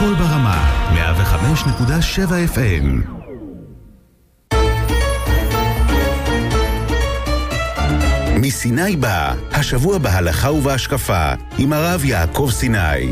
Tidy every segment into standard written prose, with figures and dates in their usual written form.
הכל ברמה, 105.7 FM. מסיני בא, השבוע בהלכה ובהשקפה, עם הרב יעקב סיני.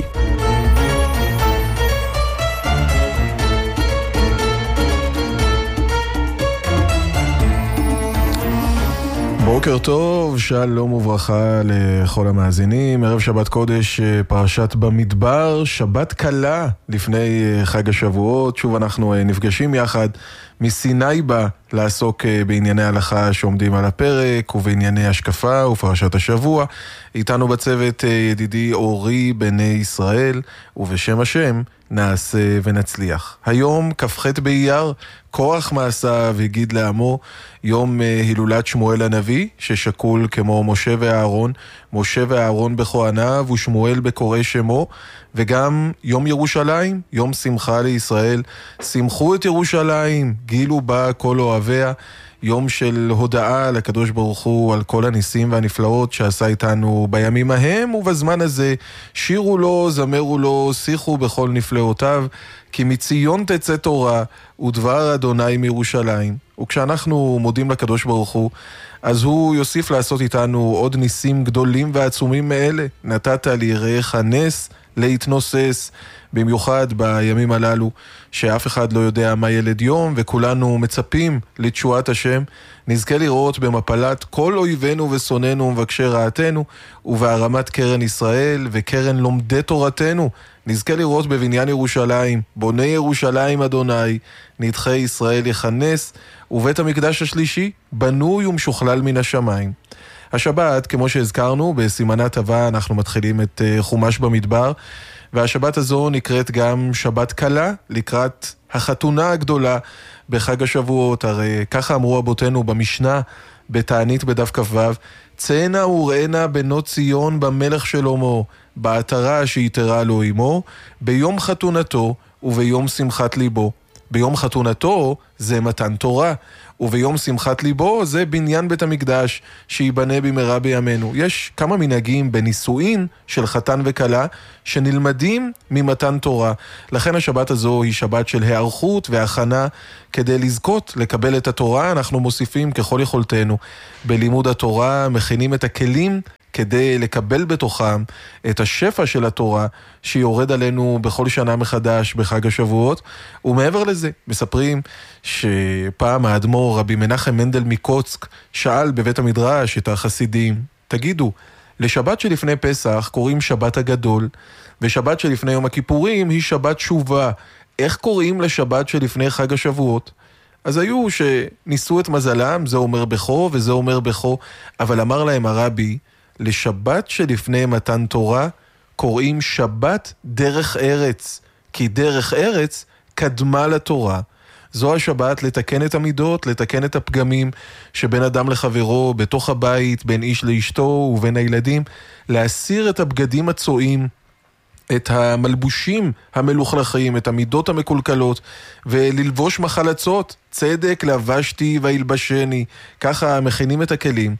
בוקר טוב, שלום וברכה לכל המאזינים. ערב שבת קודש, פרשת במדבר, שבת קלה לפני חג השבועות. שוב אנחנו נפגשים יחד מסיני בא לעסוק בענייני הלכה שעומדים על הפרק ובענייני השקפה ופרשת השבוע. איתנו בצוות ידידי אורי בני ישראל, ובשם השם נעשה ונצליח. היום כ"ח באייר, כוח מעשיו הגיד לעמו, יום הילולת שמואל הנביא, ששקול כמו משה ואהרון, משה ואהרון בכהניו ושמואל בקורא שמו, וגם יום ירושלים, יום שמחה לישראל. שמחו את ירושלים, גילו בה כל אוהביה, יום של הודעה לקדוש ברוך הוא על כל הניסים והנפלאות שעשה איתנו בימים ההם ובזמן הזה. שירו לו, זמרו לו, שיחו בכל נפלאותיו, כי מציון תצא תורה ודבר אדוני מירושלים. וכשאנחנו מודים לקדוש ברוך הוא, אז הוא יוסיף לעשות איתנו עוד ניסים גדולים ועצומים מאלה. נתת ליראיך נס להתנוסס, במיוחד בימים הללו שאף אחד לא יודע מה ילד יום, וכולנו מצפים לתשועת השם. נזכה לראות במפלת כל אויבינו ושונאינו ומבקשי רעתנו, ובהרמת קרן ישראל וקרן לומדי תורתנו. נזכה לראות בבניין ירושלים, בוני ירושלים אדוני, נדחי ישראל יכנס, ובית המקדש השלישי בנוי ומשוכלל מן השמיים. השבת, כמו שהזכרנו, בסימנה טבע אנחנו מתחילים את חומש במדבר, והשבת הזו נקראת גם שבת קלה, לקראת החתונה הגדולה בחג השבועות. הרי ככה אמרו אבותינו במשנה, בתענית בדף כ"ו, צאנה וראנה בנות ציון במלך שלמה, בעטרה שיתרה לו עמו, ביום חתונתו וביום שמחת ליבו. ביום חתונתו זה מתן תורה, וביום שמחת ליבו זה בניין בית המקדש שיבנה במהרה בימינו. יש כמה מנהגים בנישואין של חתן וכלה שנלמדים ממתן תורה. לכן השבת הזו היא שבת של הערכות והכנה כדי לזכות לקבל את התורה. אנחנו מוסיפים ככל יכולתנו בלימוד התורה, מכינים את הכלים כדי לקבל בתוכם את השפע של התורה שיורד עלינו בכל שנה מחדש בחג השבועות. ומעבר לזה, מספרים שפעם האדמו"ר רבי מנחם מנדל מקוצק שאל בבית המדרש את החסידים, תגידו, לשבת שלפני פסח קוראים שבת הגדול, ושבת שלפני יום הכיפורים היא שבת תשובה. איך קוראים לשבת שלפני חג השבועות? אז היו שניסו את מזלם, זה אומר בכו וזה אומר בכו, אבל אמר להם הרבי, לשבת שלפני מתן תורה קוראים שבת דרך ארץ, כי דרך ארץ קדמה לתורה. זו השבת לתקן את המידות, לתקן את הפגמים שבין אדם לחברו, בתוך הבית, בין איש לאשתו ובין הילדים, להסיר את הבגדים הצועים, את המלבושים המלוכלכים, את המידות המקולקלות, וללבוש מחלצות, צדק לבשתי וילבשני. ככה מכינים את הכלים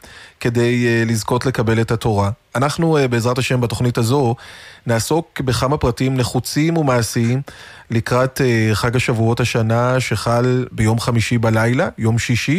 כדי לזכות לקבל את התורה. אנחנו בעזרת השם בתוכנית הזו נעסוק בכמה פרטים נחוצים ומעשיים לקראת חג השבועות השנה שחל ביום חמישי בלילה, יום שישי,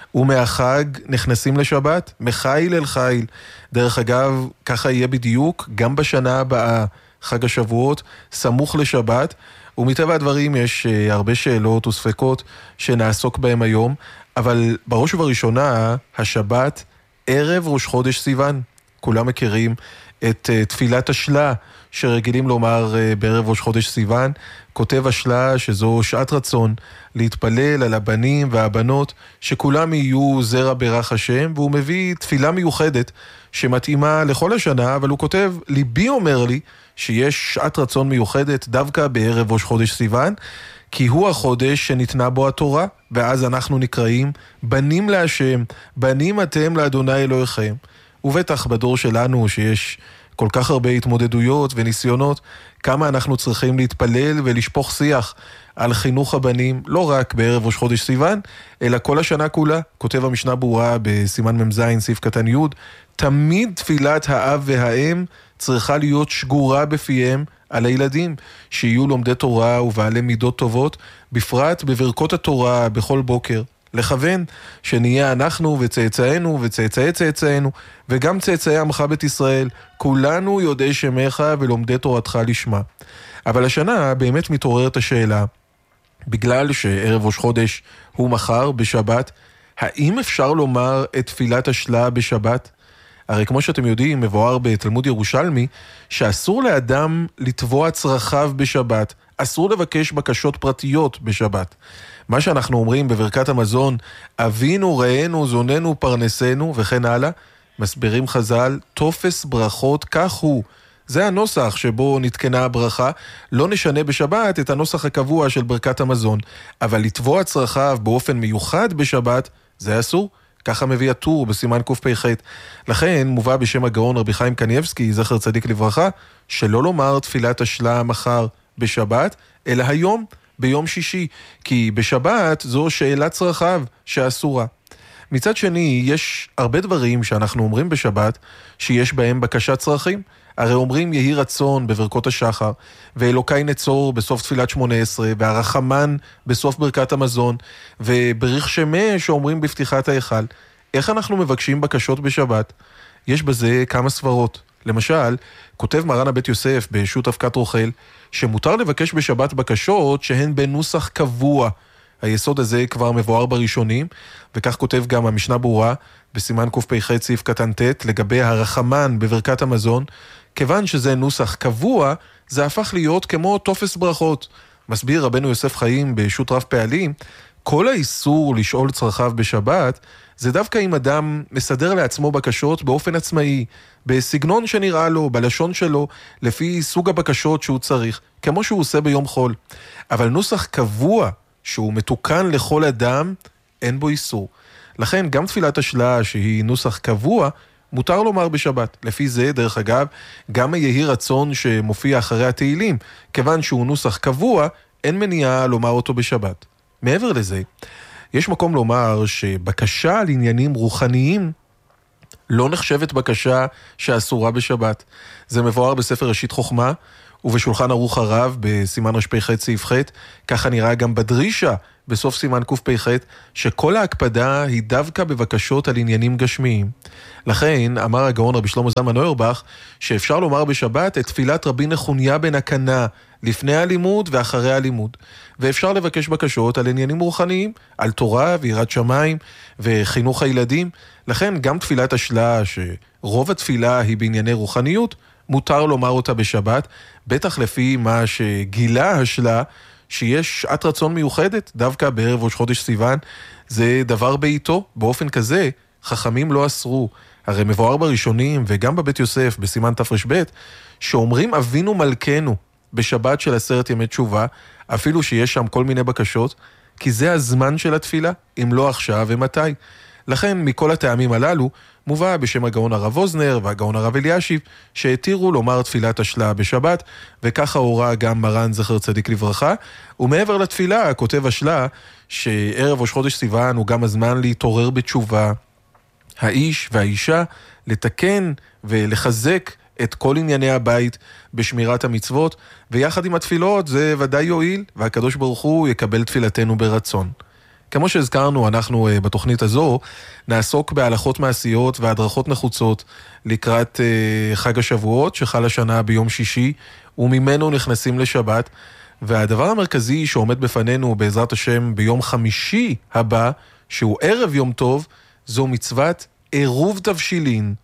ומהחג נכנסים לשבת, מחיל אל חיל. דרך אגב, ככה יהיה בדיוק גם בשנה הבאה. חג השבועות סמוך לשבת, ומטבע הדברים יש הרבה שאלות וספקות שנעסוק בהם היום, אבל בראש ובראשונה השבת ערב ראש חודש סיוון. כולם מכירים את תפילת השלה שרגילים לומר בערב ראש חודש סיוון. כותב השלה שזו שעת רצון להתפלל על הבנים והבנות שכולם יהיו זרע ברך השם, והוא מביא תפילה מיוחדת שמתאימה לכל השנה, אבל הוא כותב, ליבי אומר לי שיש שעת רצון מיוחדת דווקא בערב ראש חודש סיוון, כי הוא החודש שניתנה בו התורה, ואז אנחנו נקראים בנים להשם, בנים אתם לאדוני אלוהיכם. ובטח בדור שלנו שיש כל כך הרבה התמודדויות וניסיונות, כמה אנחנו צריכים להתפלל ולשפוך שיח על חינוך הבנים, לא רק בערב ראש חודש סיוון, אלא כל השנה כולה. כותב המשנה ברורה בסימן ממזין סעיף קטן י', תמיד תפילת האב והאם צריכה להיות שגורה בפיהם על הילדים, שיהיו לומדי תורה ובעלי מידות טובות, בפרט בברכות התורה בכל בוקר. לכוון שנהיה אנחנו וצאצאינו וצאצאי צאצאינו וגם צאצאי עמך בית ישראל, כולנו יודעי שמך ולומדי תורתך לשמה. אבל השנה באמת מתעוררת השאלה, בגלל שערב ראש חודש הוא מחר בשבת, האם אפשר לומר את תפילת השלה בשבת? הרי כמו שאתם יודעים, מבואר בתלמוד ירושלמי, שאסור לאדם לתבוע צרכיו בשבת, אסור לבקש בקשות פרטיות בשבת. מה שאנחנו אומרים בברכת המזון, אבינו, ראינו, זוננו, פרנסנו וכן הלאה, מסבירים חז"ל, תופס ברכות כך הוא. זה הנוסח שבו נתקנה הברכה, לא נשנה בשבת את הנוסח הקבוע של ברכת המזון, אבל לתבוע צרכיו באופן מיוחד בשבת, זה אסור. ככה מביא הטור בסימן קפ"ח. לכן מובא בשם הגאון רבי חיים קניבסקי, זכר צדיק לברכה, שלא לומר תפילת השלה מחר בשבת, אלא היום, ביום שישי, כי בשבת זו שאלת צרכיו שאסורה. מצד שני, יש הרבה דברים שאנחנו אומרים בשבת, שיש בהם בקשת צרכים. הרי אומרים יהי רצון בברכות השחר, ואלוקי נצור בסוף תפילת 18, והרחמן בסוף ברכת המזון, ובריך שמה שאומרים בפתיחת ההיכל. איך אנחנו מבקשים בקשות בשבת? יש בזה כמה סברות. למשל, כותב מרן הבית יוסף בשו"ת אבקת רוכל, שמותר לבקש בשבת בקשות שהן בנוסח קבוע. היסוד הזה כבר מבואר בראשונים, וכך כותב גם המשנה ברורה בסימן קפ"ח סעיף קטן ט' לגבי הרחמן בברכת המזון. כיוון שזה נוסח קבוע, זה הפך להיות כמו תופס ברכות. מסביר רבנו יוסף חיים בשו"ת רב פעלים, כל האיסור לשאול צרכיו בשבת, זה דווקא אם אדם מסדר לעצמו בקשות באופן עצמאי, בסגנון שנראה לו, בלשון שלו, לפי סוג הבקשות שהוא צריך, כמו שהוא עושה ביום חול. אבל נוסח קבוע, שהוא מתוקן לכל אדם, אין בו איסור. לכן גם תפילת השלה, שהיא נוסח קבוע, מותר לומר בשבת. לפי זה, דרך אגב, גם היהי רצון שמופיע אחרי התהילים, כיוון שהוא נוסח קבוע, אין מניעה לומר אותו בשבת. מעבר לזה, יש מקום לומר שבקשה על עניינים רוחניים לא נחשבת בקשה שאסורה בשבת. זה מבואר בספר ראשית חוכמה, ובשולחן ערוך הרב בסימן רפ"ח סעיף ח', ככה נראה גם בדרישה בסוף סימן קפ"ח, שכל ההקפדה היא דווקא בבקשות על עניינים גשמיים. לכן אמר הגאון רבי שלמה זלמן אוירבך שאפשר לומר בשבת את תפילת רבי נחוניה בן הקנה לפני הלימוד ואחרי הלימוד, ואפשר לבקש בקשות על עניינים רוחניים, על תורה ויראת שמיים וחינוך הילדים. לכן גם תפילת השלה, שרוב התפילה היא בענייני רוחניות, מותר לומר אותה בשבת, בטח לפי מה שגילה השלה, שיש שעת רצון מיוחדת, דווקא בערב ראש חודש סיוון, זה דבר בעיתו. באופן כזה, חכמים לא אסרו. הרי מבואר בראשונים, וגם בבית יוסף, בסימן תר"ב, שאומרים אבינו מלכנו בשבת של 10 ימי תשובה, אפילו שיש שם כל מיני בקשות, כי זה הזמן של התפילה, אם לא עכשיו ומתי. לכן, מכל הטעמים הללו, מובא בשם הגאון הרב אוזנר והגאון הרב אלישיב, שהתירו לומר תפילת השלה בשבת, וככה הורה גם מרן זכר צדיק לברכה. ומעבר לתפילה, כותב השלה, שערב ראש חודש סיוון הוא גם הזמן להתעורר בתשובה. האיש והאישה לתקן ולחזק את כל ענייני הבית בשמירת המצוות, ויחד עם התפילות זה ודאי יועיל, והקדוש ברוך הוא יקבל תפילתנו ברצון. כמו שהזכרנו, אנחנו בתוכנית הזו נעסוק בהלכות מעשיות והדרכות נחוצות לקראת חג השבועות שחל השנה ביום שישי, וממנו נכנסים לשבת. והדבר המרכזי שעומד בפנינו בעזרת השם ביום חמישי הבא, שהוא ערב יום טוב, זו מצוות עירוב תבשילין,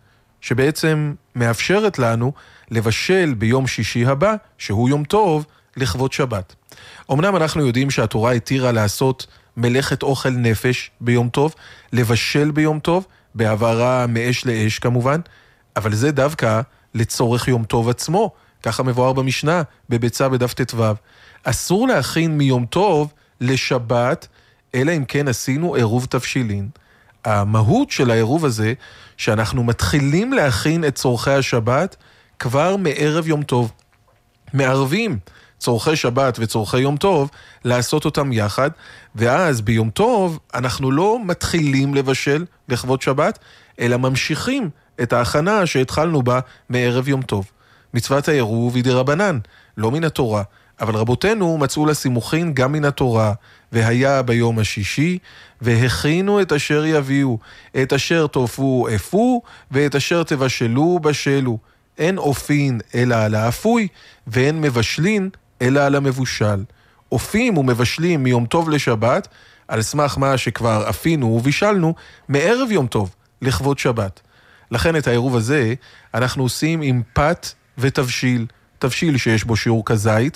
שבעצם מאפשרת לנו לבשל ביום שישי הבא, שהוא יום טוב, לכבוד שבת. אמנם אנחנו יודעים שהתורה התירה לעשות מלאכת אוכל נפש ביום טוב, לבשל ביום טוב, בעברה מאש לאש כמובן, אבל זה דווקא לצורך יום טוב עצמו, ככה מבואר במשנה, בביצה בדף ט"ו. אסור להכין מיום טוב לשבת, אלא אם כן עשינו עירוב תבשילין. המהות של העירוב הזה, שאנחנו מתחילים להכין את צורכי השבת כבר מערב יום טוב. מערבים צורכי שבת וצורכי יום טוב, לעשות אותם יחד, ואז ביום טוב אנחנו לא מתחילים לבשל לכבוד שבת, אלא ממשיכים את ההכנה שהתחלנו בה מערב יום טוב. מצוות העירוב היא דרבנן, לא מן התורה, אבל רבותינו מצאו לה סימוכין גם מן התורה, והיה ביום השישי, והכינו את אשר יביאו, את אשר תאפו אפו, ואת אשר תבשלו בשלו. אין אופין אלא על האפוי, ואין מבשלין אלא על המבושל. אופים ומבשלים מיום טוב לשבת, על סמך מה שכבר אפינו ובישלנו, מערב יום טוב לכבוד שבת. לכן את העירוב הזה אנחנו עושים עם פת ותבשיל. תבשיל שיש בו שיעור כזית,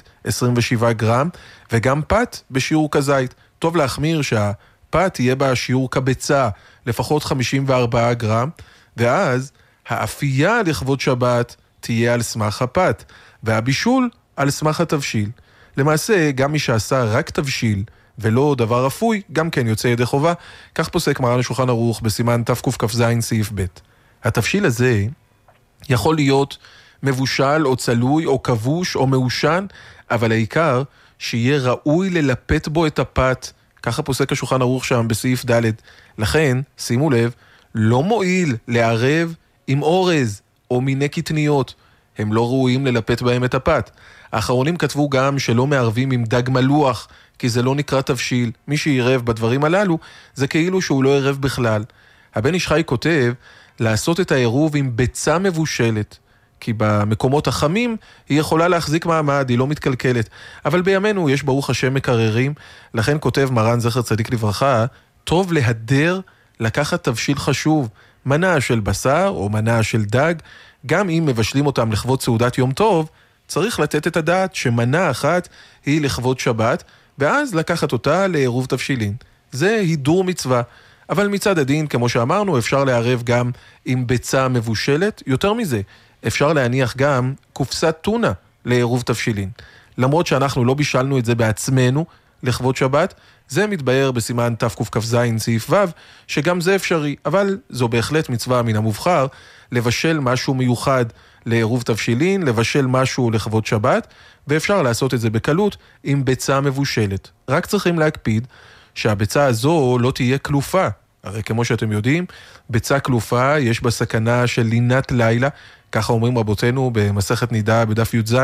27 גרם, וגם פת בשיעור כזית. טוב להחמיר שהפת יהיה בה שיעור כביצה, לפחות 54 גרם, ואז האפייה לכבוד שבת תהיה על סמך הפת, והבישול על סמך התבשיל. למעשה, גם מי שעשה רק תבשיל ולא דבר אפוי, גם כן יוצא ידי חובה. כך פוסק מרן השולחן ערוך בסימן תקכ"ז סעיף ב'. התבשיל הזה יכול להיות מבושל או צלוי או כבוש או מעושן, אבל העיקר שיהיה ראוי ללפת בו את הפת. ככה פוסק השולחן ערוך שם בסעיף ד'. לכן, שימו לב, לא מועיל לערב עם אורז או מיני קטניות. הם לא ראויים ללפת בהם את הפת. האחרונים כתבו גם שלא מערבים עם דג מלוח, כי זה לא נקרא תבשיל. מי שיערב בדברים הללו, זה כאילו שהוא לא ערב בכלל. הבן איש חי כותב, לעשות את העירוב עם ביצה מבושלת, כי במקומות החמים היא יכולה להחזיק מעמד, היא לא מתקלקלת. אבל בימינו יש ברוך השם מקררים, לכן כותב מרן זכר צדיק לברכה, טוב להדר לקחת תבשיל חשוב, מנה של בשר או מנה של דג, גם אם מבשלים אותם לכבוד סעודת יום טוב, צריך לתת את הדעת שמנה אחת היא לכבוד שבת, ואז לקחת אותה לעירוב תבשילין. זה הידור מצווה. אבל מצד הדין, כמו שאמרנו, אפשר לערב גם עם ביצה מבושלת. יותר מזה, אפשר להניח גם קופסת טונה לעירוב תבשילין. למרות שאנחנו לא בישלנו את זה בעצמנו לכבוד שבת, זה מתבהר בסימן תקכ"ז סעיף ו' שגם זה אפשרי, אבל זו בהחלט מצווה מן המובחר לבשל משהו מיוחד לעירוב תבשילין, לבשל משהו לכבוד שבת, ואפשר לעשות את זה בקלות עם ביצה מבושלת. רק צריכים להקפיד שהביצה הזו לא תהיה כלופה. הרי כמו שאתם יודעים, ביצה כלופה יש בה סכנה של לינת לילה, ככה אומרים רבותינו במסכת נידה בדף י"ז,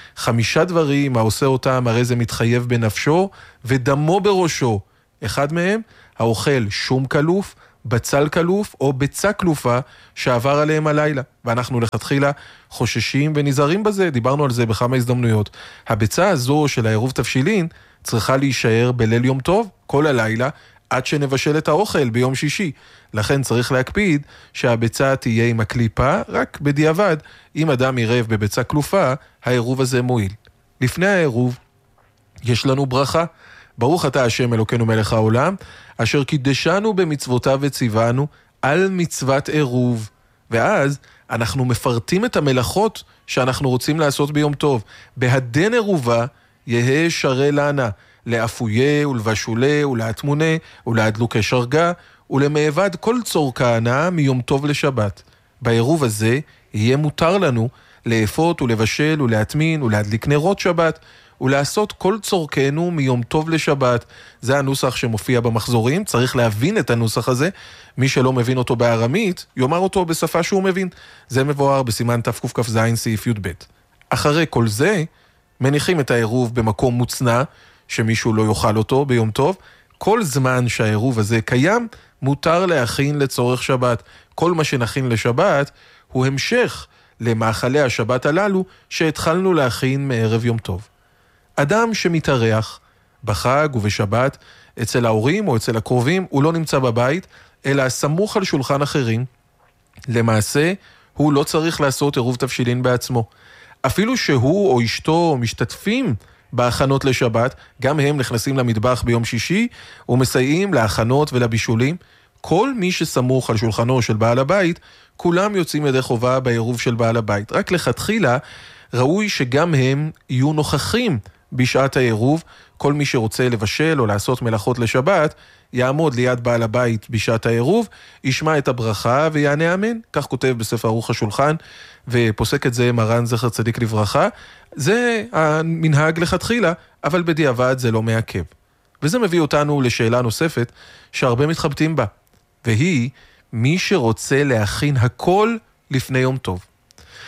5 דברים העושה אותם הרי זה מתחייב בנפשו ודמו בראשו. אחד מהם, האוכל שום כלוף, בצל כלוף או ביצה כלופה שעבר עליהם הלילה. ואנחנו לכתחילה חוששים ונזהרים בזה, דיברנו על זה בכמה הזדמנויות. הביצה הזו של העירוב תבשילין צריכה להישאר בליל יום טוב כל הלילה, עד שנבשל את האוכל ביום שישי. לכן צריך להקפיד שהביצה תהיה עם הקליפה, רק בדיעבד, אם אדם ירב בביצה כלופה, העירוב הזה מועיל. לפני העירוב, יש לנו ברכה. ברוך אתה השם אלוקינו מלך העולם, אשר קידשנו במצוותיו וציוונו על מצוות עירוב. ואז אנחנו מפרטים את המלאכות שאנחנו רוצים לעשות ביום טוב. בהדן עירובה יהא שרה לנה, לאפויה ולבשולה ולהטמונה ולהדלוקי שרגה ולמעבד כל צור כהנה מיום טוב לשבת. בעירוב הזה יהיה מותר לנו לאפות ולבשל ולהטמין ולהדליק נרות שבת ולעשות כל צורכנו מיום טוב לשבת. זה הנוסח שמופיע במחזורים, צריך להבין את הנוסח הזה. מי שלא מבין אותו בארמית יאמר אותו בשפה שהוא מבין. זה מבואר בסימן תקכ"ז סעיף י"ב. אחרי כל זה מניחים את העירוב במקום מוצנע שמישהו לא יאכל אותו ביום טוב. כל זמן שהעירוב הזה קיים מותר להכין לצורך שבת. כל מה שנכין לשבת הוא המשך למאכלי השבת הללו שהתחלנו להכין מערב יום טוב. אדם שמתארח בחג ובשבת אצל ההורים או אצל הקרובים, הוא לא נמצא בבית אלא סמוך על שולחן אחרים, למעשה הוא לא צריך לעשות עירוב תבשילין בעצמו. אפילו שהוא או אשתו משתתפים בהכנות לשבת, גם הם נכנסים למטבח ביום שישי ומסייעים להכנות ולבישולים. כל מי שסמוך על שולחנו של בעל הבית, כולם יוצאים ידי חובה בעירוב של בעל הבית. רק לכתחילה ראוי שגם הם יהיו נוכחים בשעת העירוב. כל מי שרוצה לבשל או לעשות מלאכות לשבת, יעמוד ליד בעל הבית בשעת העירוב, ישמע את הברכה ויענה אמן. כך כותב בספר ערוך השולחן, ופוסק את זה מרן זכר צדיק לברכה. זה המנהג לכתחילה, אבל בדיעבד זה לא מעכב. וזה מביא אותנו לשאלה נוספת שהרבה מתחבטים בה, והיא מי שרוצה להכין הכל לפני יום טוב.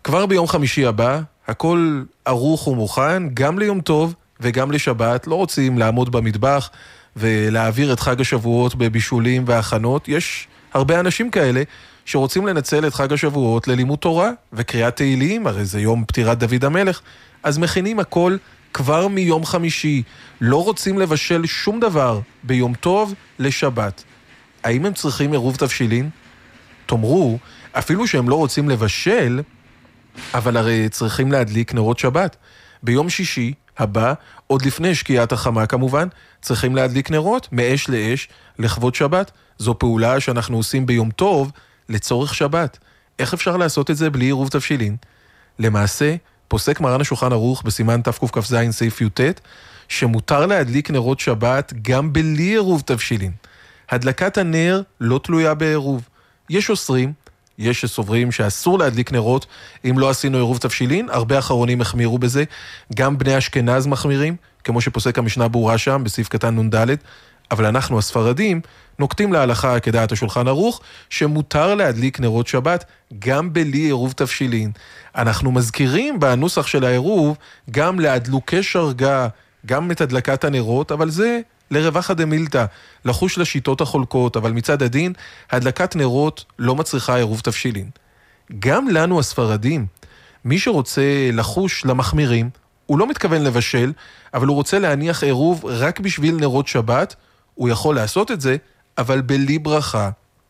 כבר ביום חמישי הבא, הכל ערוך ומוכן, גם ליום טוב וגם לשבת. לא רוצים לעמוד במטבח ולהעביר את חג השבועות בבישולים והכנות. יש הרבה אנשים כאלה שרוצים לנצל את חג השבועות ללימוד תורה וקריאת תהילים, הרי זה יום פטירת דוד המלך, אז מכינים הכל כבר מיום חמישי. לא רוצים לבשל שום דבר ביום טוב לשבת. האם הם צריכים עירוב תבשילין? תאמרו, אפילו שהם לא רוצים לבשל, אבל הרי צריכים להדליק נרות שבת. ביום שישי הבא, עוד לפני שקיעת החמה כמובן, צריכים להדליק נרות מאש לאש לכבוד שבת. זו פעולה שאנחנו עושים ביום טוב לצורך שבת. איך אפשר לעשות את זה בלי עירוב תבשילין? למעשה, פוסק מרן השולחן ערוך בסימן תקכ"ז סעיף י"ט, שמותר להדליק נרות שבת גם בלי עירוב תבשילין. הדלקת הנר לא תלויה בעירוב. יש אוסרים, יש שסוברים שאסור להדליק נרות אם לא עשינו עירוב תבשילין, הרבה אחרונים החמירו בזה, גם בני אשכנז מחמירים, כמו שפוסק המשנה ברורה שם בסעיף קטן נ"ד, אבל אנחנו הספרדים נוקטים להלכה כדעת השולחן ערוך, שמותר להדליק נרות שבת גם בלי עירוב תבשילין. אנחנו מזכירים בנוסח של העירוב גם להדלוקי שרגה, גם את הדלקת הנרות, אבל זה לרווחא דמילתא, לחוש לשיטות החולקות, אבל מצד הדין, הדלקת נרות לא מצריכה עירוב תבשילין. גם לנו הספרדים, מי שרוצה לחוש למחמירים, הוא לא מתכוון לבשל, אבל הוא רוצה להניח עירוב רק בשביל נרות שבת, הוא יכול לעשות את זה, אבל בלי ברכה.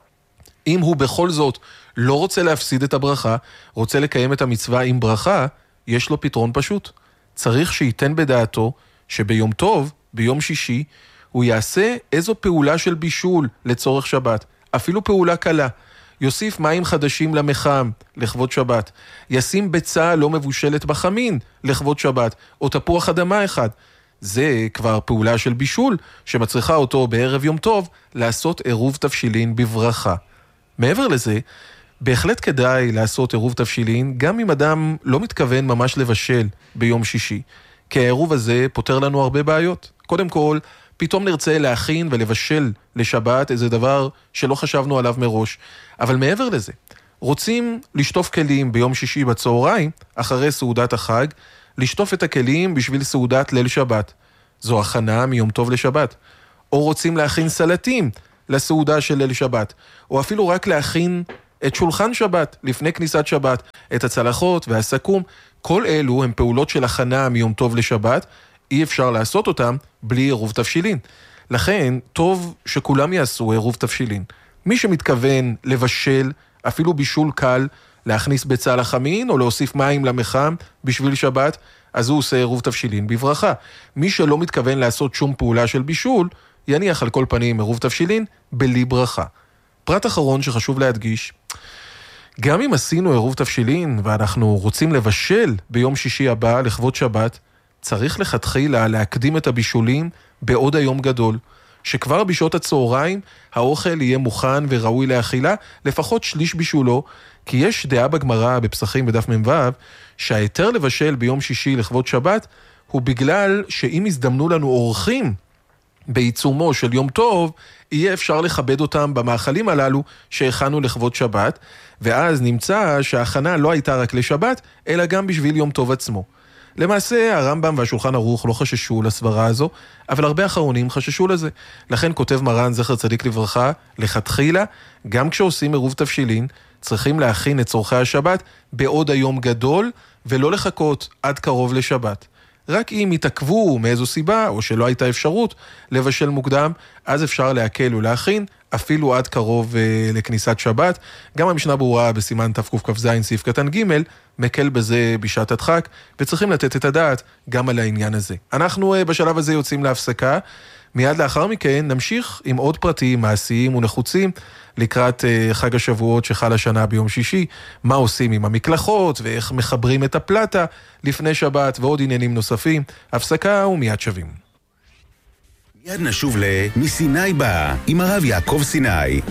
אם הוא בכל זאת לא רוצה להפסיד את הברכה, רוצה לקיים את המצווה עם ברכה, יש לו פתרון פשוט. צריך שייתן בדעתו שביום טוב, ביום שישי, הוא יעשה איזו פעולה של בישול לצורך שבת, אפילו פעולה קלה. יוסיף מים חדשים למחם לכבוד שבת, ישים ביצה לא מבושלת בחמין לכבוד שבת, או תפוח אדמה אחד. זה כבר פעולה של בישול שמצריכה אותו בערב יום טוב לעשות עירוב תבשילין בברכה. מעבר לזה, בהחלט כדאי לעשות עירוב תבשילין גם אם אדם לא מתכוון ממש לבשל ביום שישי, כי העירוב הזה פותר לנו הרבה בעיות. קודם כל, פתאום נרצה להכין ולבשל לשבת איזה דבר שלא חשבנו עליו מראש. אבל מעבר לזה, רוצים לשטוף כלים ביום שישי בצהריים, אחרי סעודת החג, לשטוף את הכלים בשביל סעודת ליל שבת. זו הכנה מיום טוב לשבת. או רוצים להכין סלטים לסעודה של ליל שבת. או אפילו רק להכין את שולחן שבת לפני כניסת שבת, את הצלחות והסכו"ם. כל אלו הם פעולות של הכנה מיום טוב לשבת, אי אפשר לעשות אותם בלי עירוב תבשילין. לכן, טוב שכולם יעשו עירוב תבשילין. מי שמתכוון לבשל, אפילו בישול קל, להכניס ביצה לחמין או להוסיף מים למחם בשביל שבת, אז הוא עושה עירוב תבשילין בברכה. מי שלא מתכוון לעשות שום פעולה של בישול, יניח על כל פנים עירוב תבשילין בלי ברכה. פרט אחרון שחשוב להדגיש, גם אם עשינו עירוב תבשילין ואנחנו רוצים לבשל ביום שישי הבא לכבוד שבת, צריך לכתחילה להקדים את הבישולים בעוד היום גדול, שכבר בשעות הצהריים האוכל יהיה מוכן וראוי לאכילה, לפחות שליש בישולו, כי יש דעה בגמרא בפסחים בדף מ"ו, שהיתר לבשל ביום שישי לכבוד שבת, הוא בגלל שאם הזדמנו לנו אורחים בעיצומו של יום טוב, יהיה אפשר לכבד אותם במאכלים הללו שהכנו לכבוד שבת, ואז נמצא שההכנה לא הייתה רק לשבת, אלא גם בשביל יום טוב עצמו. למעשה הרמב"ם והשולחן ערוך לא חששו לסברה הזו, אבל הרבה אחרונים חששו לזה. לכן כותב מרן זכר צדיק לברכה, לכתחילה, גם כשעושים עירוב תבשילין, צריכים להכין את צורכי השבת בעוד היום גדול, ולא לחכות עד קרוב לשבת. רק אם יתעכבו מאיזו סיבה, או שלא הייתה אפשרות לבשל מוקדם, אז אפשר להקל ולהכין, אפילו עד קרוב לכניסת שבת. גם המשנה ברורה בסימן תקכ"ז סעיף קטן ג' מקל בזה בשעת הדחק, וצריכים לתת את הדעת גם על העניין הזה. אנחנו בשלב הזה יוצאים להפסקה, מיד לאחר מכן נמשיך עם עוד פרטים מעשיים ונחוצים לקראת חג השבועות שחל השנה ביום שישי, מה עושים עם המקלחות ואיך מחברים את הפלטה לפני שבת ועוד עניינים נוספים. הפסקה ומיד שווים. מיד נשוב מסיני בא עם הרב יעקב סיני.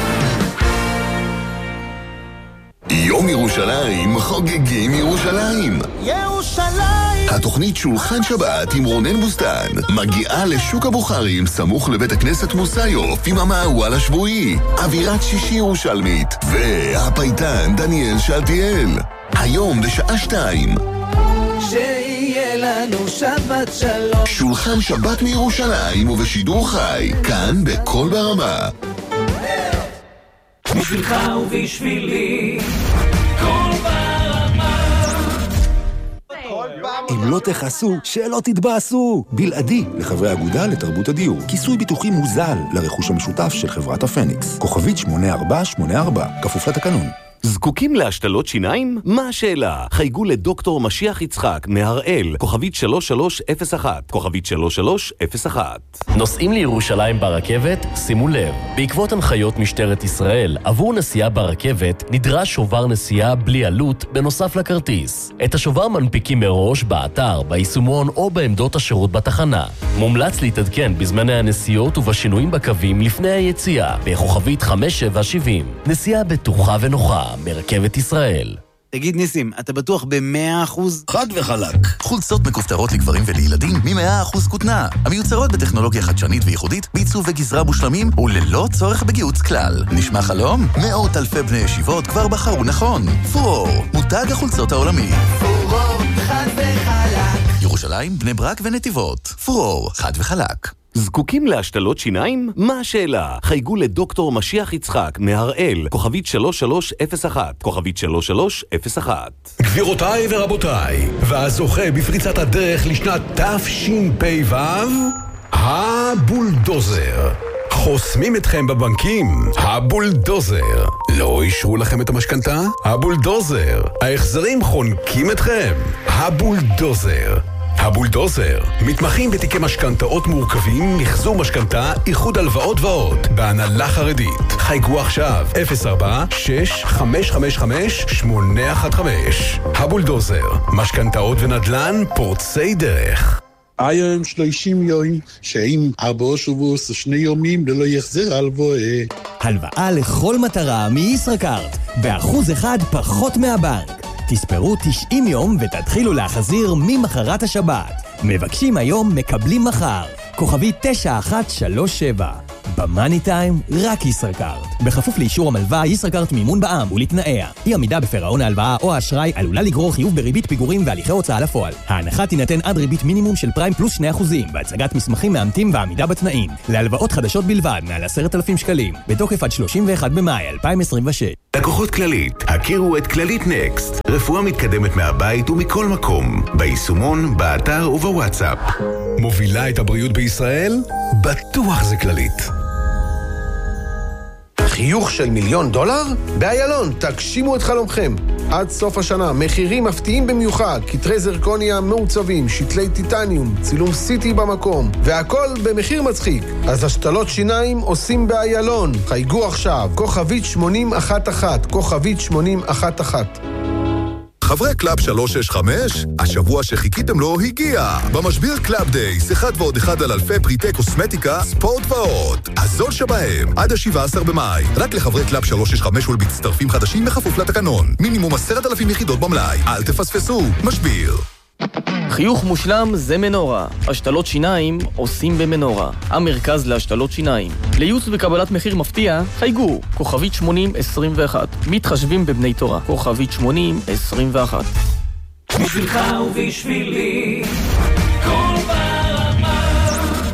יום ירושלים חוגגים ירושלים. ירושלים! התוכנית שולחן שבת עם רונן בוסטן מגיעה לשוק הבוחרים סמוך לבית הכנסת מוסיוף עם המערואל השבועי, אווירת שישי ירושלמית והפייטן דניאל שלטיאל. היום בשעה 2. שיהיה לנו שבת שלום. שולחן שבת מירושלים ובשידור חי, כאן בכל ברמה. בשבילך ובשבילי, כל ברמה. אם לא תחסו, שלא תתבאסו. בלעדי לחברי האגודה לתרבות הדיור. כיסוי ביטוחי מוזל לרכוש המשותף של חברת הפניקס. כוכבית 8484, כפוף לתקנון. זקוקים להשתלות שיניים? מה השאלה? חייגו לדוקטור משיח יצחק מהראל, כוכבית 3301, כוכבית 3301. נוסעים לירושלים ברכבת? שימו לב, בעקבות הנחיות משטרת ישראל, עבור נסיעה ברכבת נדרש שובר נסיעה בלי עלות בנוסף לכרטיס. את השובר מנפיקים מראש באתר, ביישומון או בעמדות השירות בתחנה. מומלץ להתעדכן בזמני הנסיעות ובשינויים בקווים לפני היציאה, בכוכבית 5770. נסיעה בטוחה ונוחה מרכבת ישראל. תגיד ניסים, אתה בטוח ב100%? חד וחלק. חולצות מכופתרות לגברים ולילדים מ100% כותנה. המיוצרות בטכנולוגיה חדשנית וייחודית, בעיצוב וגזרה מושלמים וללא צורך בגיוץ כלל. נשמע חלום? מאות אלפי בני ישיבות כבר בחרו נכון. פורור, מותג החולצות העולמי. פורור, חד וחלק. ירושלים, בני ברק ונתיבות. פורור, חד וחלק. זקוקים להשתלות שיניים? מה השאלה? חייגו לדוקטור משיח יצחק מהראל, כוכבית 3301, כוכבית 3301. גבירותיי ורבותיי, והזוכה בפריצת הדרך לשנת תשפ"ו, הבולדוזר. חוסמים אתכם בבנקים, הבולדוזר. לא אישרו לכם את המשכנתה? הבולדוזר. ההחזרים חונקים אתכם? הבולדוזר. הבולדוזר, מתמחים בתיקי משכנתאות מורכבים, מחזור משכנתה, איחוד הלוואות ועוד, בהנהלה חרדית. חייגו עכשיו, 04-6555-815. הבולדוזר, משכנתאות ונדל"ן פורצי דרך. היום 30 יום, שאם 4 שבועות 2 יומים ללא יחזר הלוואה. הלוואה לכל מטרה מישראכרט, ב1% פחות מהבנק. תספרו 90 יום ותתחילו להחזיר ממחרת השבת. מבקשים היום, מקבלים מחר. כוכבי 9137. במאני טיים, רק ישראכרט. בכפוף לאישור המלווה, ישראכרט מימון בע"מ ולתנאיה. אי עמידה בפירעון ההלוואה או האשראי עלולה לגרור חיוב בריבית פיגורים והליכי הוצאה לפועל. ההנחה תינתן עד ריבית מינימום של פריים פלוס 2% בהצגת מסמכים מאמתים ועמידה בתנאים. להלוואות חדשות בלבד מעל 10,000 שקלים. בתוקף עד 31 במאי 2026. לקוחות כללית, הכירו את כללית נקסט. רפואה מתקדמת מהבית ומכל מקום. ביישומון, באתר ובוואטסאפ. מובילה את הבריאות בישראל? בטוח זה כללית. חיוך של $1,000,000? באיילון, תגשימו את חלומכם. עד סוף השנה, מחירים מפתיעים במיוחד, כתרי זרקוניה מעוצבים, שתלי טיטניום, צילום סיטי במקום, והכל במחיר מצחיק. אז השתלות שיניים עושים באיילון. חייגו עכשיו, כוכבית 8011, כוכבית 8011. חברי קלאב 365, השבוע שחיכיתם לו הגיע. במשביר קלאב דייס, 1 ועוד 1 על אלפי פריטי קוסמטיקה, ספורט ועוד. הזול שבהם, עד ה-17 במאי. רק לחברי קלאב 365 ולמצטרפים חדשים בכפוף לתקנון. מינימום 10,000 יחידות במלאי. אל תפספסו, משביר. חיוך מושלם זה מנורה. השתלות שיניים עושים במנורה. המרכז להשתלות שיניים. לייעוץ וקבלת מחיר מפתיע, חייגו, כוכבית 8021. מתחשבים בבני תורה, כוכבית 8021. בשבילך ובשבילי, כל ברמה.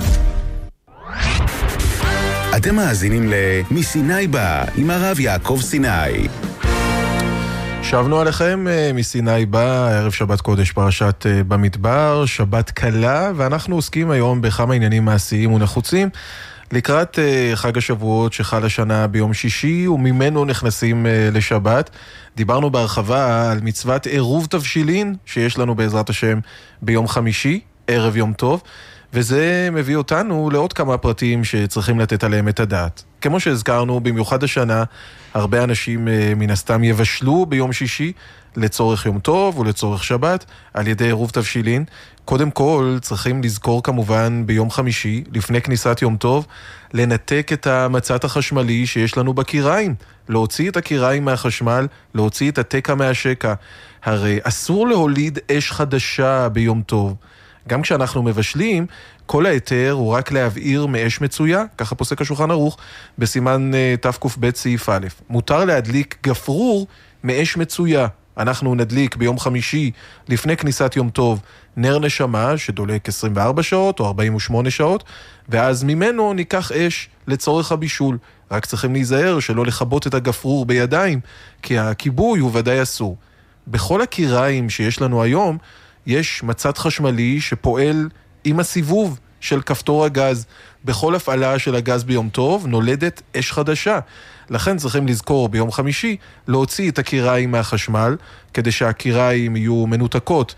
אתם מאזינים מסיני בא עם הרב יעקב סיני. שבנו עליכם מסיני בא, ערב שבת קודש פרשת במדבר, שבת קלה, ואנחנו עוסקים היום בכמה עניינים מעשיים ונחוצים לקראת חג השבועות שחל השנה ביום שישי, וממנו נכנסים לשבת. דיברנו בהרחבה על מצוות עירוב תבשילין שיש לנו בעזרת השם ביום חמישי, ערב יום טוב, וזה מביא אותנו לעוד כמה פרטים שצריכים לתת עליהם את הדעת. כמו שהזכרנו, במיוחד השנה, הרבה אנשים מן הסתם יבשלו ביום שישי לצורך יום טוב ולצורך שבת על ידי עירוב תבשילין. קודם כל צריכים לזכור כמובן ביום חמישי, לפני כניסת יום טוב, לנתק את המצת החשמלי שיש לנו בקיריים. להוציא את הקיריים מהחשמל, להוציא את התקע מהשקע. הרי אסור להוליד אש חדשה ביום טוב. גם כשאנחנו מבשלים, כל היתר הוא רק להבעיר מאש מצויה, ככה פוסק השולחן ערוך בסימן תקב סעיף א'. מותר להדליק גפרור מאש מצויה, אנחנו נדליק ביום חמישי לפני כניסת יום טוב נר נשמה שדולק 24 שעות או 48 שעות, ואז ממנו ניקח אש לצורך הבישול. רק צריכים להיזהר שלא לחבות את הגפרור בידיים, כי הכיבוי הוא ודאי אסור. בכל הקיריים שיש לנו היום, יש מצד חשמלי שפועל עם הסיבוב של כפתור הגז. בכל הפעלה של הגז ביום טוב נולדת אש חדשה. לכן צריכים לזכור ביום חמישי להוציא את הקיריים מהחשמל, כדי שהקיריים יהיו מנותקות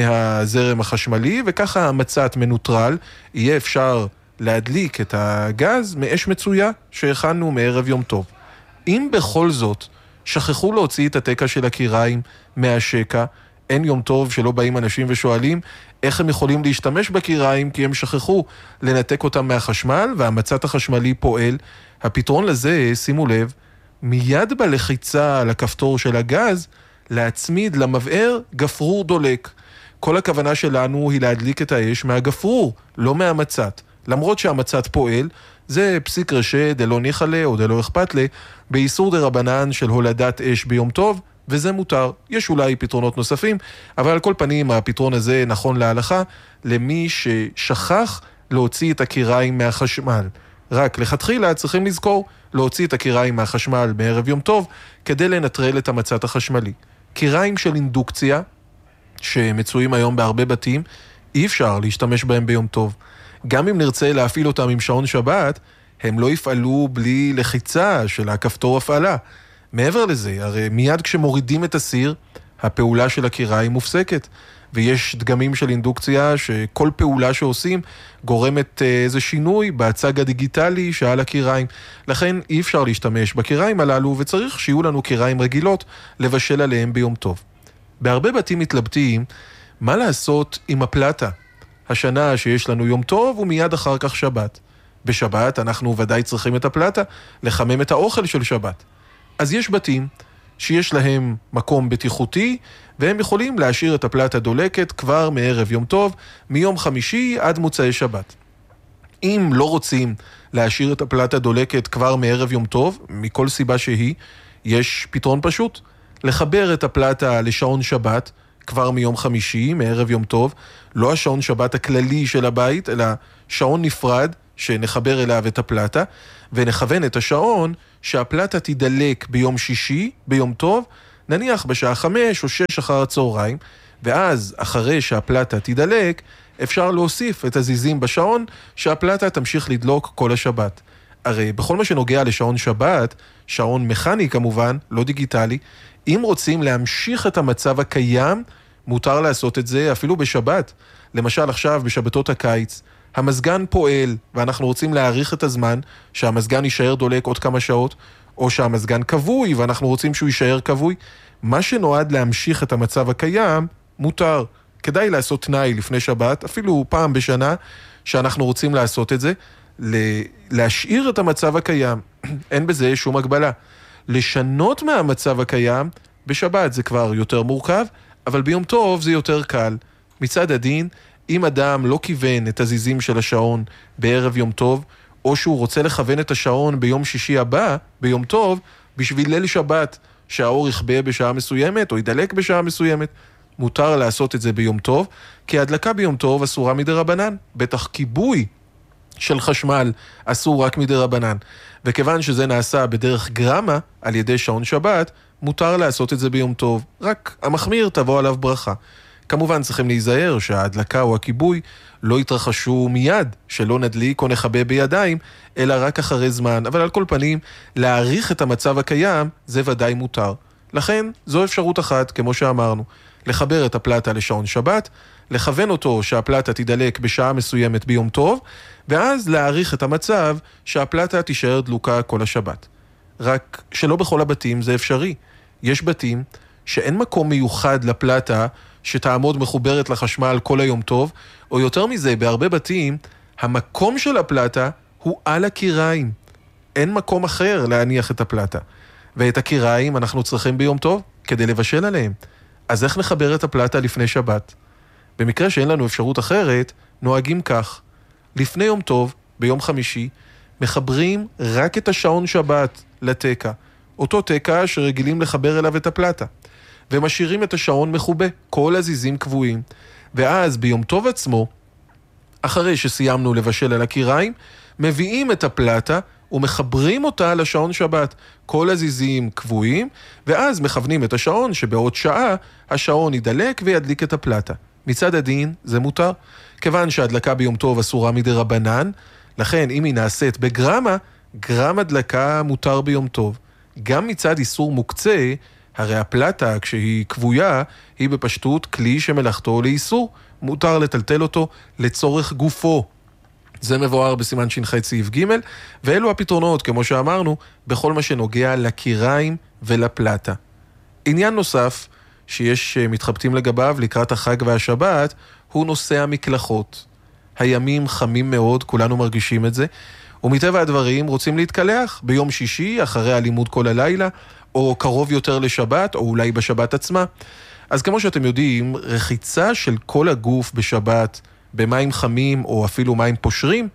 מהזרם החשמלי, וככה המצת מנוטרל, יהיה אפשר להדליק את הגז מאש מצויה שהכנו מערב יום טוב. אם בכל זאת שכחו להוציא את התקע של הקיריים מהשקע, אין יום טוב שלא באים אנשים ושואלים איך הם יכולים להשתמש בקיריים, כי הם שכחו לנתק אותם מהחשמל והמצת החשמלי פועל. הפתרון לזה, שימו לב, מיד בלחיצה על הכפתור של הגז, להצמיד למבער גפרור דולק. כל הכוונה שלנו היא להדליק את האש מהגפרור, לא מהמצת. למרות שהמצת פועל, זה פסיק רשע דלא ניחלה או דלא אכפת לה, באיסור דרבנן של הולדת אש ביום טוב, וזה מותר. יש אולי פתרונות נוספים, אבל על כל פנים הפתרון הזה נכון להלכה למי ששכח להוציא את הקיריים מהחשמל. רק לכתחילה צריכים לזכור להוציא את הקיריים מהחשמל בערב יום טוב כדי לנטרל את המצת החשמלי. קיריים של אינדוקציה שמצויים היום בהרבה בתים, אי אפשר להשתמש בהם ביום טוב. גם אם נרצה להפעיל אותם עם שעון שבת, הם לא יפעלו בלי לחיצה של הכפתור הפעלה. מעבר לזה, הרי מיד כשמורידים את הסיר, הפעולה של הקיריים מופסקת. ויש דגמים של אינדוקציה שכל פעולה שעושים גורמת איזה שינוי בצג הדיגיטלי שעל הקיריים. לכן אי אפשר להשתמש בקיריים הללו, וצריך שיהיו לנו קיריים רגילות לבשל עליהם ביום טוב. בהרבה בתים מתלבטים מה לעשות עם הפלטה. השנה שיש לנו יום טוב ומיד אחר כך שבת. בשבת אנחנו ודאי צריכים את הפלטה לחמם את האוכל של שבת. אז יש בתים שיש להם מקום בטיחותי, והם יכולים להשאיר את הפלטה דולקת כבר מערב יום טוב, מיום חמישי עד מוצאי שבת. אם לא רוצים להשאיר את הפלטה דולקת כבר מערב יום טוב, מכל סיבה שהיא, יש פתרון פשוט. לחבר את הפלטה לשעון שבת, כבר מיום חמישי, מערב יום טוב, לא השעון שבת הכללי של הבית, אלא שעון נפרד, שנחבר אליו את הפלטה, ונכוון את השעון שהפלטה תידלק ביום שישי, ביום טוב, נניח בשעה 5 או 6 אחר הצהריים, ואז אחרי שהפלטה תידלק, אפשר להוסיף את הזיזים בשעון שהפלטה תמשיך לדלוק כל השבת. הרי בכל מה שנוגע לשעון שבת, שעון מכני כמובן, לא דיגיטלי, אם רוצים להמשיך את המצב הקיים, מותר לעשות את זה אפילו בשבת. למשל עכשיו בשבתות הקיץ, המזגן פועל ואנחנו רוצים להאריך את הזמן שהמזגן יישאר דולק עוד כמה שעות, או שהמזגן כבוי ואנחנו רוצים שהוא יישאר כבוי. מה שנועד להמשיך את המצב הקיים מותר. כדאי לעשות תנאי לפני שבת, אפילו פעם בשנה, שאנחנו רוצים לעשות את זה, להשאיר את המצב הקיים. אין בזה שום הגבלה. לשנות מהמצב הקיים, בשבת זה כבר יותר מורכב, אבל ביום טוב זה יותר קל. מצד הדין, אם אדם לא כיוון את הזיזים של השעון בערב יום טוב, או שהוא רוצה לכוון את השעון ביום שישי הבא, ביום טוב, בשביל ליל שבת, שהאור יכבה בשעה מסוימת, או ידלק בשעה מסוימת, מותר לעשות את זה ביום טוב, כי ההדלקה ביום טוב אסורה מדרבנן. בטח כיבוי של חשמל אסור רק מדרבנן. וכיוון שזה נעשה בדרך גרמה על ידי שעון שבת, מותר לעשות את זה ביום טוב. רק המחמיר תבוא עליו ברכה. כמובן צריכים להיזהר שההדלקה או הכיבוי לא יתרחשו מיד, שלא נדליק או נחבא בידיים, אלא רק אחרי זמן. אבל על כל פנים, להאריך את המצב הקיים זה ודאי מותר. לכן זו אפשרות אחת, כמו שאמרנו, לחבר את הפלטה לשעון שבת, לכוון אותו שהפלטה תידלק בשעה מסוימת ביום טוב, ואז להאריך את המצב שהפלטה תישאר דלוקה כל השבת. רק שלא בכל הבתים זה אפשרי. יש בתים שאין מקום מיוחד לפלטה שתעמוד מחוברת לחשמל כל היום טוב, או יותר מזה, בהרבה בתים, המקום של הפלטה הוא על הקיריים. אין מקום אחר להניח את הפלטה. ואת הקיריים אנחנו צריכים ביום טוב כדי לבשל עליהם. אז איך נחבר את הפלטה לפני שבת? במקרה שאין לנו אפשרות אחרת, נוהגים כך. לפני יום טוב, ביום חמישי, מחברים רק את השעון שבת לתקע. אותו תקע שרגילים לחבר אליו את הפלטה. ומשאירים את השעון מחובה, כל הזיזים קבועים. ואז ביום טוב עצמו, אחרי שסיימנו לבשל על הקיריים, מביאים את הפלטה ומחברים אותה לשעון שבת. כל הזיזים קבועים, ואז מכוונים את השעון שבעוד שעה השעון ידלק וידליק את הפלטה. מצד הדין זה מותר, כיוון שההדלקה ביום טוב אסורה מדרבנן, לכן אם היא נעשית בגרמה, גרם הדלקה מותר ביום טוב. גם מצד איסור מוקצה, הרי הפלטה כשהיא קבויה, היא בפשטות כלי שמלאכתו לאיסור, מותר לטלטל אותו לצורך גופו. זה מבואר בסימן ש"ח סעיף ג', ואלו הפתרונות, כמו שאמרנו, בכל מה שנוגע לקיריים ולפלטה. עניין נוסף שיש מתחבטים לגביו לקראת החג והשבת, הוא נושא המקלחות. הימים חמים מאוד, כולנו מרגישים את זה, ומטבע הדברים רוצים להתקלח ביום שישי, אחרי הלימוד כל הלילה, או קרוב יותר לשבת, או אולי בשבת עצמה. אז כמו שאתם יודעים, רחיצה של כל הגוף בשבת, במים חמים או אפילו מים פושרים,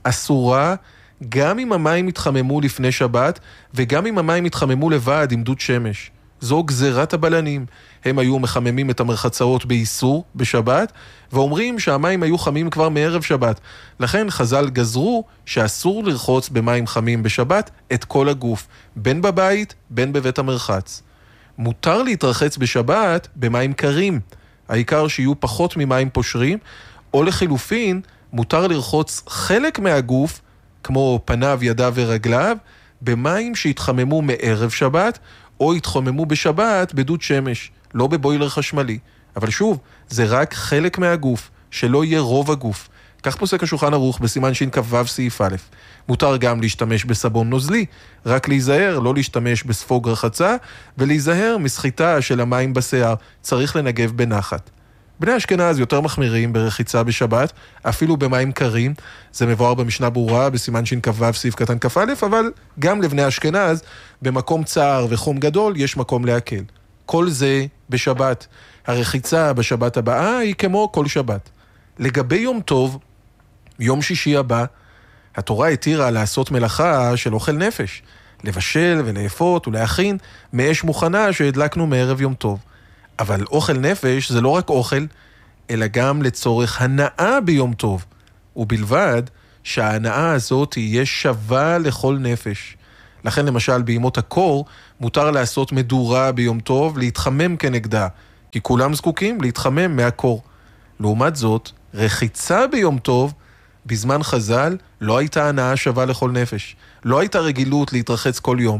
אסורה גם אם המים התחממו לפני שבת, וגם אם המים התחממו לבד עם דוד שמש. זו גזירת הבלנים. הם היו מחממים את המרחצאות באיסור בשבת, ואומרים שהמים היו חמים כבר מערב שבת. לכן חז"ל גזרו שאסור לרחוץ במים חמים בשבת את כל הגוף, בין בבית, בין בבית המרחץ. מותר להתרחץ בשבת במים קרים, העיקר שיהיו פחות ממים פושרים, או לחילופין, מותר לרחוץ חלק מהגוף, כמו פניו, ידיו ורגליו, במים שהתחממו מערב שבת, או התחממו בשבת בדוד שמש, לא בבוילר חשמלי. אבל שוב, זה רק חלק מהגוף, שלא יהיה רוב הגוף. כך פוסק השולחן ערוך בסימן ש"כ סעיף א'. מותר גם להשתמש בסבון נוזלי, רק להיזהר, לא להשתמש בספוג רחצה, ולהיזהר מסחיטה של המים בשיער, צריך לנגב בנחת. בני אשכנז יותר מחמירים ברחיצה בשבת, אפילו במים קרים, זה מבואר במשנה ברורה בסימן ש"כ סעיף קטן כ"א, אבל גם לבני אשכנז, במקום צער וחום גדול, יש מקום להקל. כל זה בשבת. הרחיצה בשבת הבאה היא כמו כל שבת. לגבי יום טוב, יום שישי הבא, התורה התירה לעשות מלאכה של אוכל נפש, לבשל ולאפות ולהכין מאש מוכנה שהדלקנו מערב יום טוב. אבל אוכל נפש זה לא רק אוכל, אלא גם לצורך הנאה ביום טוב, ובלבד שההנאה הזאת תהיה שווה לכל נפש. לכן למשל בימות הקור מותר לעשות מדורה ביום טוב, להתחמם כנגדה, כי כולם זקוקים להתחמם מהקור. לעומת זאת, רחיצה ביום טוב, בזמן חז"ל לא הייתה הנאה שווה לכל נפש. לא הייתה רגילות להתרחץ כל יום.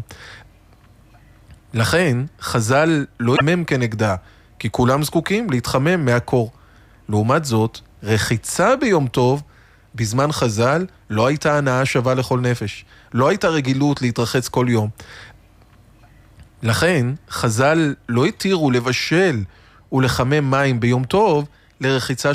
לכן חז"ל לא יתחמם כנגדה, כי כולם זקוקים להתחמם מהקור. לעומת זאת, רחיצה ביום טוב, בזמן חז"ל לא הייתה הנאה שווה לכל נפש. לא הייתה רגילות להתרחץ כל יום. לכן חז"ל לא התירו לבשל ולחמם מים ביום טוב לרחיצה